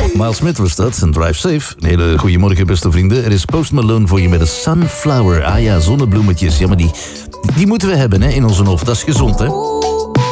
Miles Smith was dat, en Drive Safe. Een hele goede morgen, beste vrienden. Er is Post Malone voor je met een Sunflower. Ah ja, zonnebloemetjes. Ja, maar die moeten we hebben hè, in onze hoofd. Dat is gezond, hè?